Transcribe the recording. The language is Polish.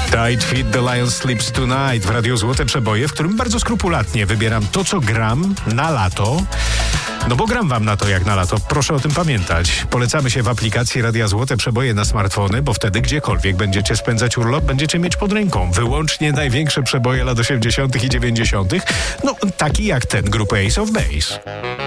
Tight Fit The Lion Sleeps Tonight w Radiu Złote Przeboje, w którym bardzo skrupulatnie wybieram to, co gram na lato. No bo gram wam na to jak na lato, proszę o tym pamiętać. Polecamy się w aplikacji Radia Złote Przeboje na smartfony, bo wtedy gdziekolwiek będziecie spędzać urlop, będziecie mieć pod ręką wyłącznie największe przeboje lat 80. i 90. No taki jak ten grupy Ace of Base.